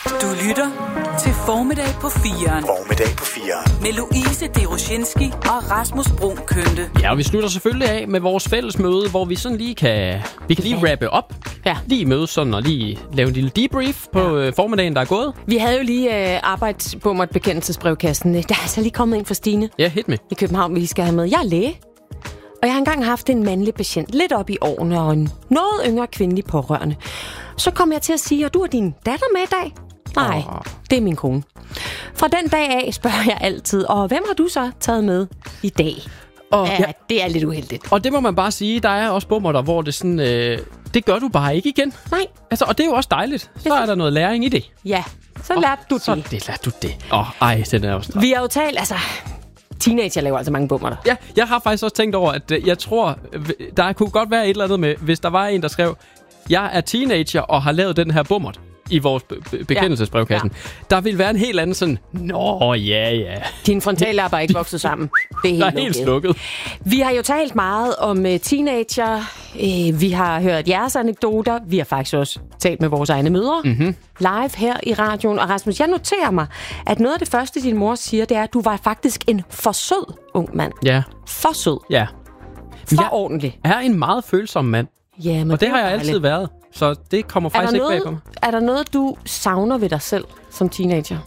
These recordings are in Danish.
Du lytter til Formiddag på 4'eren. Formiddag på 4'eren. Med Louise Deroshinski og Rasmus Bruun Kønte. Ja, og vi slutter selvfølgelig af med vores fælles møde, hvor vi sådan lige kan wrappe op. Ja. Lige mødes sådan og lige lave en lille debrief på formiddagen, der er gået. Vi havde jo lige arbejdsbummert bekendelsesbrevkassen. Der er altså lige kommet en fra Stine Ja, hit med. i København, vi skal have med. Jeg er læge, og jeg har engang haft en mandlig patient lidt op i årene og en noget yngre kvindelig pårørende. Så kom jeg til at sige, og du har din datter med i dag? Nej, det er min kone. Fra den dag af spørger jeg altid, og hvem har du så taget med i dag? Ja, det er lidt uheldigt. Og det må man bare sige, der er også bummer der, hvor det sådan, det gør du bare ikke igen. Nej. Altså, og det er jo også dejligt. Så er der noget læring i det. Ja, så lærte du Så det. lærte du det. Ej, den er også. Vi har jo talt, altså, teenager laver altså mange bummer der. Ja, jeg har faktisk også tænkt over, at jeg tror, der kunne godt være et eller andet med, hvis der var en, der skrev, jeg er teenager og har lavet den her bummert i vores bekendelsesbrevkassen. Ja. Der vil være en helt anden sådan, nå, ja. Din frontale er bare ikke vokset sammen. Det er helt, der er helt slukket. Vi har jo talt meget om teenager. Vi har hørt jeres anekdoter. Vi har faktisk også talt med vores egne mødre. Live her i radioen. Og Rasmus, jeg noterer mig, at noget af det første, din mor siger, det er, at du var faktisk en for sød ung mand. Ja. For sød. Ja. For ordentlig. Jeg er en meget følsom mand. Ja, men og det har jeg altid været. Så det kommer faktisk ikke bag på mig. Er der noget, du savner ved dig selv som teenager?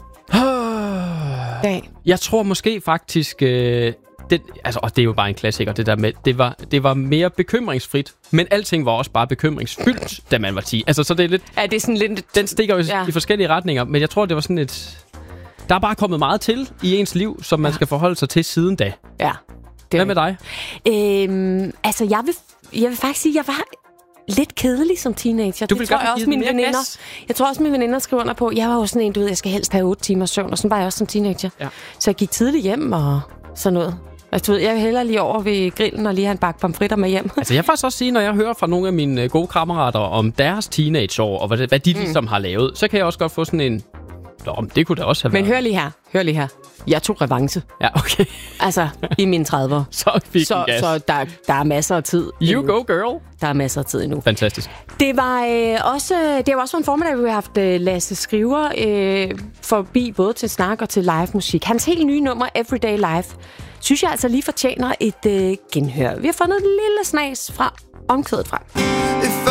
Jeg tror måske faktisk... og det er jo bare en klassiker, det der med... Det var mere bekymringsfrit, men alting var også bare bekymringsfyldt, da man var 10. Altså, så det er lidt... Ja, det er sådan lidt... Den stikker jo i forskellige retninger, men jeg tror, det var sådan et... Der er bare kommet meget til i ens liv, som man skal forholde sig til siden da. Ja. Hvad med dig? Altså, jeg vil faktisk sige, at jeg var lidt kedelig som teenager. Du vil godt have givet mere gas. Jeg tror også, mine veninder skriver under på, jeg var jo sådan en, du ved, jeg skal helst have 8 timer søvn, og sådan var jeg også som teenager. Ja. Så jeg gik tidligt hjem og sådan noget. Altså, jeg vil hellere lige over ved grillen og lige have en bakke pomfritter med hjem. Altså, jeg vil faktisk også sige, når jeg hører fra nogle af mine gode kammerater om deres teenageår, og hvad de ligesom har lavet, så kan jeg også godt få sådan en... det kunne da også have været. Men hør lige her. Jeg tog revanche. Ja, okay. Altså, i mine 30'ere. Så der er masser af tid. You go, girl. Der er masser af tid endnu. Fantastisk. Det var også en formiddag, hvor vi har haft Lasse Skriver forbi både til snak og til live musik. Hans helt nye nummer, Everyday Life, synes jeg altså lige fortjener et genhør. Vi har fundet et lille snas fra omkvædet frem.